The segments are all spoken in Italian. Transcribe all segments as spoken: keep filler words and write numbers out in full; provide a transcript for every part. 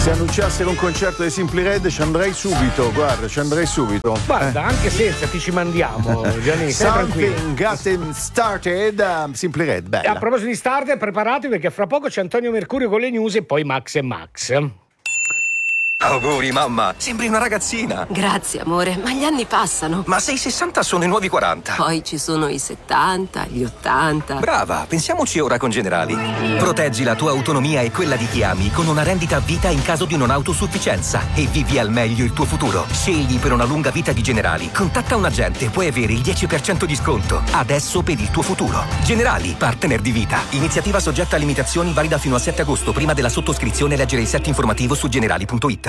Se annunciassero un concerto dei Simply Red ci andrei subito, guarda, ci andrei subito. Guarda, eh. anche senza ti ci mandiamo, Gianni, stai tranquillo. Something Gotten Started, um, Simply Red, bella. E a proposito di starter, preparati perché fra poco c'è Antonio Mercurio con le news e poi Max e Max. Auguri mamma, sembri una ragazzina. Grazie amore, ma gli anni passano. Ma se i sessanta sono i nuovi quaranta. Poi ci sono i settanta, gli ottanta. Brava, pensiamoci ora con Generali. Proteggi la tua autonomia e quella di chi ami con una rendita a vita in caso di non autosufficienza e vivi al meglio il tuo futuro. Scegli per una lunga vita di Generali. Contatta un agente, puoi avere il dieci per cento di sconto. Adesso per il tuo futuro. Generali, partner di vita. Iniziativa soggetta a limitazioni, valida fino al sette agosto. Prima della sottoscrizione leggere il set informativo su generali punto it.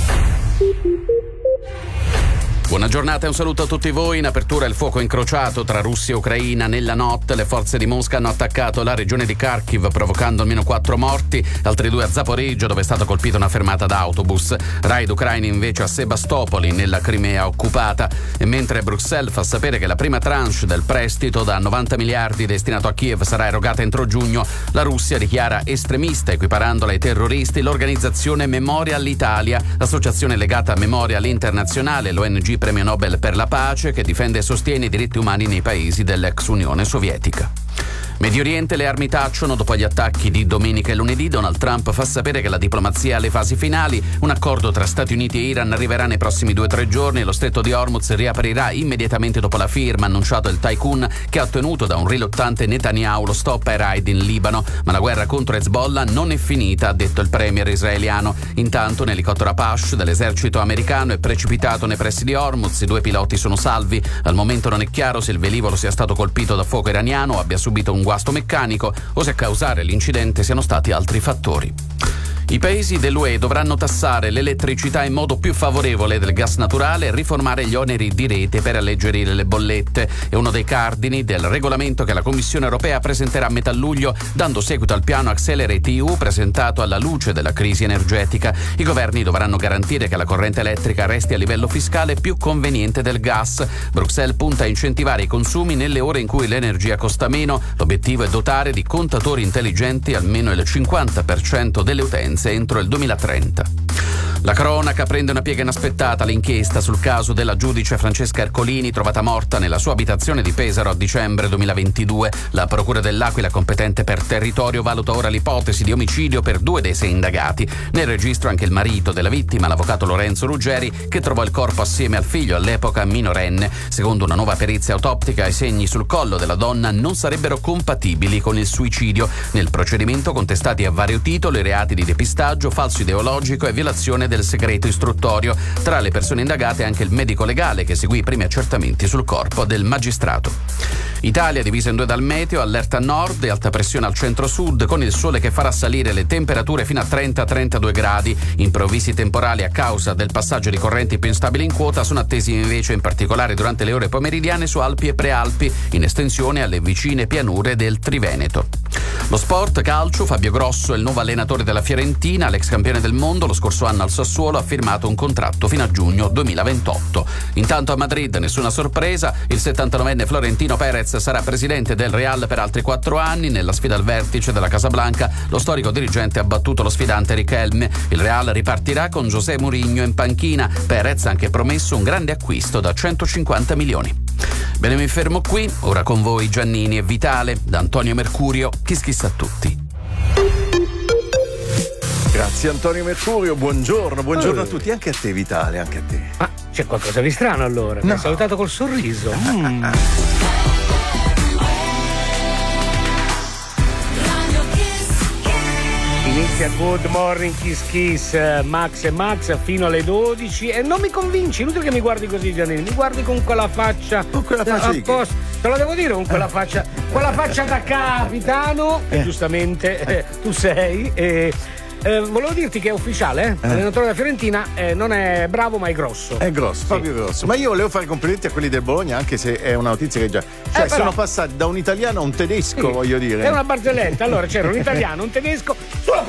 Buona giornata e un saluto a tutti voi. In apertura il fuoco incrociato tra Russia e Ucraina. Nella notte le forze di Mosca hanno attaccato la regione di Kharkiv provocando almeno quattro morti, altri due a Zaporizhzhia dove è stata colpita una fermata d'autobus. Raid ucraini invece a Sebastopoli nella Crimea occupata. E mentre Bruxelles fa sapere che la prima tranche del prestito da novanta miliardi destinato a Kiev sarà erogata entro giugno, la Russia dichiara estremista equiparandola ai terroristi l'organizzazione Memorial Italia, l'associazione legata a Memorial Internazionale, l'O N G Premio Nobel per la pace che difende e sostiene i diritti umani nei paesi dell'ex Unione Sovietica. Medio Oriente, le armi tacciono dopo gli attacchi di domenica e lunedì. Donald Trump fa sapere che la diplomazia è alle fasi finali. Un accordo tra Stati Uniti e Iran arriverà nei prossimi due o tre giorni e lo stretto di Hormuz riaprirà immediatamente dopo la firma, annunciato il tycoon che ha ottenuto da un riluttante Netanyahu lo stop ai raid in Libano. Ma la guerra contro Hezbollah non è finita, ha detto il premier israeliano. Intanto un elicottero Apache dell'esercito americano è precipitato nei pressi di Hormuz. I due piloti sono salvi. Al momento non è chiaro se il velivolo sia stato colpito da fuoco iraniano o abbia subito un guasto meccanico o se a causare l'incidente siano stati altri fattori. I paesi dell'U E dovranno tassare l'elettricità in modo più favorevole del gas naturale e riformare gli oneri di rete per alleggerire le bollette. È uno dei cardini del regolamento che la Commissione europea presenterà a metà luglio, dando seguito al piano Accelerate E U presentato alla luce della crisi energetica. I governi dovranno garantire che la corrente elettrica resti a livello fiscale più conveniente del gas. Bruxelles punta a incentivare i consumi nelle ore in cui l'energia costa meno. L'obiettivo è dotare di contatori intelligenti almeno il cinquanta per cento delle utenze entro il duemilatrenta. La cronaca prende una piega inaspettata. L'inchiesta sul caso della giudice Francesca Ercolini trovata morta nella sua abitazione di Pesaro a dicembre duemilaventidue. La procura dell'Aquila, competente per territorio, valuta ora l'ipotesi di omicidio per due dei sei indagati. Nel registro anche il marito della vittima, l'avvocato Lorenzo Ruggeri, che trovò il corpo assieme al figlio all'epoca minorenne. Secondo una nuova perizia autoptica, i segni sul collo della donna non sarebbero compatibili con il suicidio. Nel procedimento contestati a vario titolo i reati di depistaggio, falso ideologico e violazione del segreto istruttorio. Tra le persone indagate anche il medico legale che seguì i primi accertamenti sul corpo del magistrato. Italia divisa in due dal meteo, allerta a nord e alta pressione al centro-sud, con il sole che farà salire le temperature fino a trenta trentadue gradi. Improvvisi temporali a causa del passaggio di correnti più instabili in quota sono attesi invece in particolare durante le ore pomeridiane su Alpi e Prealpi, in estensione alle vicine pianure del Triveneto. Lo sport, calcio, Fabio Grosso è il nuovo allenatore della Fiorentina, l'ex campione del mondo lo scorso anno al Sassuolo ha firmato un contratto fino a giugno duemilaventotto. Intanto a Madrid nessuna sorpresa, il settantanovenne Florentino Perez sarà presidente del Real per altri quattro anni. Nella sfida al vertice della Casablanca lo storico dirigente ha battuto lo sfidante Riquelme. Il Real ripartirà con José Mourinho in panchina. Perez ha anche promesso un grande acquisto da centocinquanta milioni. Bene, mi fermo qui, ora con voi Giannini e Vitale, da Antonio Mercurio, Kiss Kiss a tutti. Grazie Antonio Mercurio, buongiorno, buongiorno a tutti, anche a te Vitale, anche a te. Ah, c'è qualcosa di strano allora, no. Mi hai salutato col sorriso. Mm. Inizia Good Morning Kiss Kiss, Max e Max fino alle dodici e non mi convinci, inutile che mi guardi così Giannini, mi guardi con quella faccia, con quella faccia di posto, te lo devo dire, con quella faccia, quella faccia da capitano, che giustamente eh, tu sei e Eh, volevo dirti che è ufficiale, eh? L'allenatore della Fiorentina eh, non è bravo ma è grosso. È grosso, sì. Proprio grosso. Ma io volevo fare complimenti a quelli del Bologna, anche se è una notizia che già. Cioè, eh, però, sono passati da un italiano a un tedesco, sì, voglio dire. È una barzelletta. Allora c'era un italiano, un tedesco. Sulla